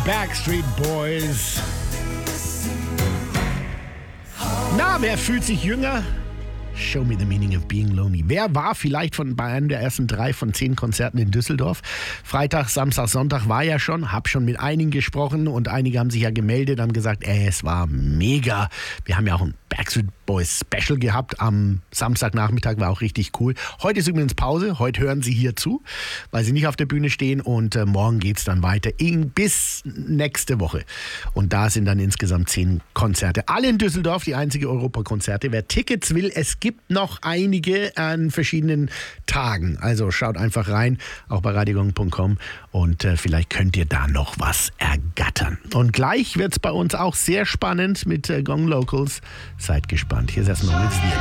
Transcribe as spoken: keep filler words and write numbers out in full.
Backstreet Boys. Na, wer fühlt sich jünger? Show me the meaning of being lonely. Wer war vielleicht von bei einem der ersten drei von zehn Konzerten in Düsseldorf? Freitag, Samstag, Sonntag war ja schon. Hab schon mit einigen gesprochen und einige haben sich ja gemeldet, haben gesagt, ey, es war mega. Wir haben ja auch ein Backstreet Boys Special gehabt am Samstagnachmittag, war auch richtig cool. Heute ist übrigens Pause, heute hören Sie hier zu, weil Sie nicht auf der Bühne stehen und äh, morgen geht's dann weiter in, bis nächste Woche. Und da sind dann insgesamt zehn Konzerte. Alle in Düsseldorf, die einzige Europakonzerte. Wer Tickets will, es gibt noch einige an verschiedenen Tagen. Also schaut einfach rein, auch bei radiogong punkt com und äh, vielleicht könnt ihr da noch was ergattern. Und gleich wird's bei uns auch sehr spannend mit äh, Gong Locals. Seid gespannt. Hier ist erstmal Wiz